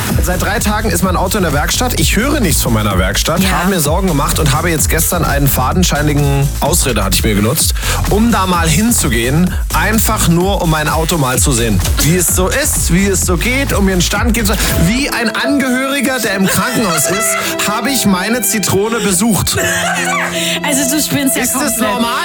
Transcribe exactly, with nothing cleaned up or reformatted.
Seit drei Tagen ist mein Auto in der Werkstatt. Ich höre nichts von meiner Werkstatt, Ja. habe mir Sorgen gemacht und habe jetzt gestern einen fadenscheinigen Ausrede, hatte ich mir genutzt, um da mal hinzugehen, einfach nur um mein Auto mal zu sehen. Wie es so ist, wie es so geht, um mir einen Stand geben zu. Wie ein Angehöriger, der im Krankenhaus ist, habe ich meine Zitrone besucht. Also du spinnst ja Ist komplett. das normal?